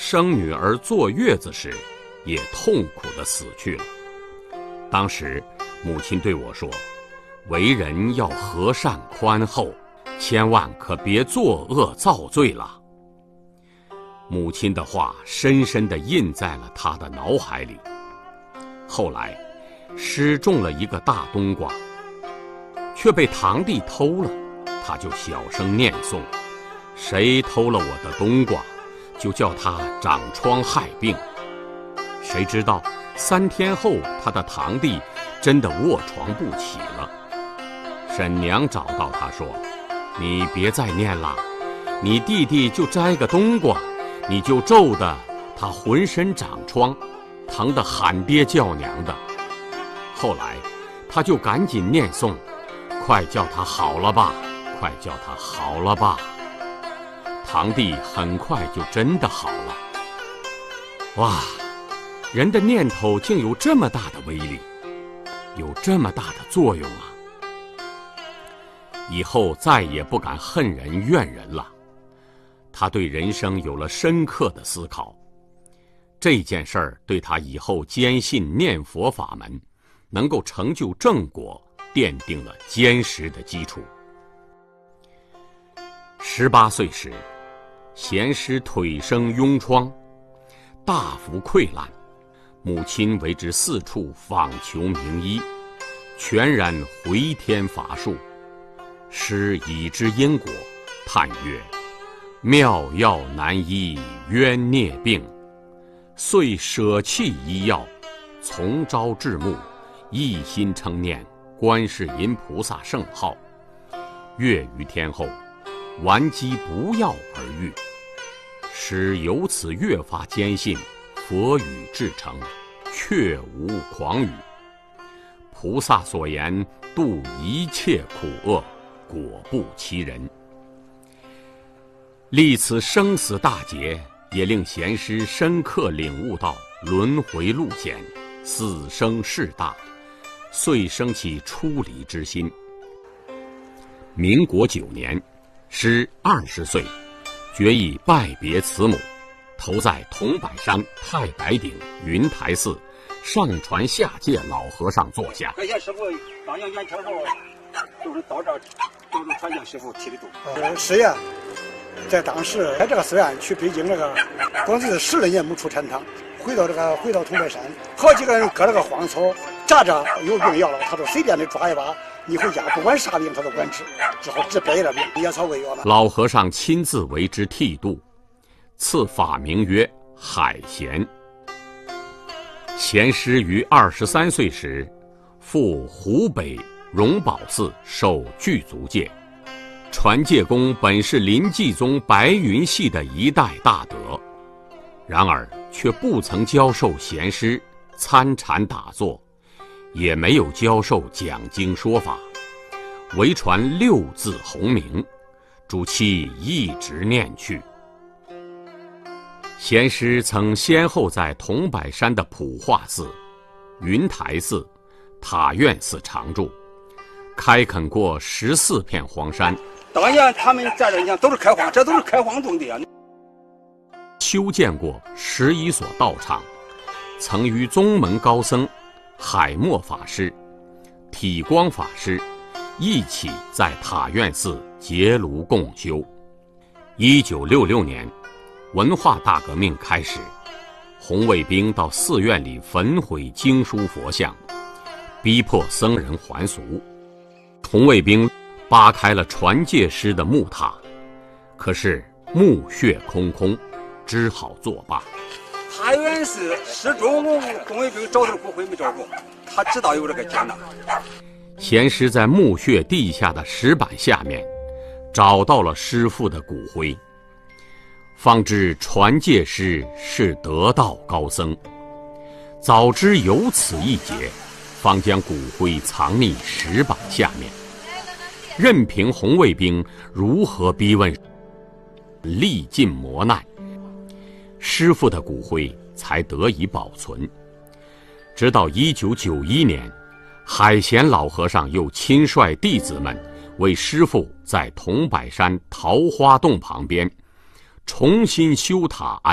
生女儿坐月子时，也痛苦地死去了。当时母亲对我说，为人要和善宽厚，千万可别作恶造罪了。母亲的话深深地印在了他的脑海里。后来失种了一个大冬瓜，却被堂弟偷了，他就小声念诵，谁偷了我的冬瓜，就叫他长疮害病。谁知道3天后，他的堂弟真的卧床不起了。婶娘找到他说，你别再念了，你弟弟就摘个冬瓜，你就咒得他浑身长疮，疼得喊爹叫娘的。后来他就赶紧念诵，快叫他好了吧，快叫他好了吧。堂弟很快就真的好了。哇，人的念头竟有这么大的威力，有这么大的作用啊！以后再也不敢恨人怨人了。他对人生有了深刻的思考，这件事儿对他以后坚信念佛法门能够成就正果奠定了坚实的基础。18岁时，贤师腿生痈疮，大幅溃烂，母亲为之四处访求名医，全然回天乏术。师已知因果，叹曰：妙药难医冤孽病，遂舍弃医药，从朝至暮，一心称念观世音菩萨圣号。月余天后，顽疾不药而愈。师由此越发坚信佛语至诚，确无诳语。菩萨所言度一切苦厄，果不其人。历此生死大劫，也令贤师深刻领悟到轮回路险，死生事大，遂生起出离之心。民国9年，师20岁，决意拜别慈母，投在桐柏山太白顶云台寺，上传下界老和尚座下。 感谢师傅当年元朝后，就是到这儿帮助传教师傅提的度。 师爷在当时在这个寺院去北京这个，光是12年没出禅堂，回到桐柏山，好几个人割了个荒草，扎着有病要了，他说随便的抓一把，你回家不管啥病他都管治，之后治别的病，野草为药了。 老和尚亲自为之剃度，赐法名曰海贤。贤师于23岁时，赴湖北荣宝寺受具足戒。传戒公本是临济宗白云系的一代大德，然而却不曾教授贤师参禅打坐，也没有教授讲经说法，唯传6字洪名，主其一直念去。贤师曾先后在桐柏山的普化寺、云台寺、塔院寺常住，开垦过14片荒山。 当年他们在这，你看都是开荒，这都是开荒种的啊。 修建过11所道场，曾与宗门高僧海默法师、体光法师一起在塔院寺结庐共修。1966年，文化大革命开始，红卫兵到寺院里焚毁经书佛像，逼迫僧人还俗。红卫兵扒开了传戒师的木塔，可是墓穴空空，只好作罢。 塔院寺始终红卫兵找到骨灰没找着，他知道有这个劫难。 贤师在墓穴地下的石板下面找到了师父的骨灰，方知传戒师是得道高僧。早知有此一劫，方将骨灰藏匿石板下面，任凭红卫兵如何逼问，历尽磨难，师父的骨灰才得以保存。直到1991年，海贤老和尚又亲率弟子们为师父在桐柏山桃花洞旁边重新修塔安